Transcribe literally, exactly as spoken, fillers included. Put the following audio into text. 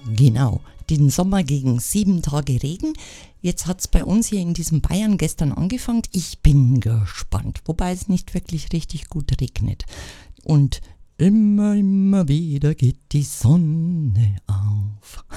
Genau, den Sommer gegen sieben Tage Regen. Jetzt hat es bei uns hier in diesem Bayern gestern angefangen. Ich bin gespannt, wobei es nicht wirklich richtig gut regnet. Und immer, immer wieder geht die Sonne auf.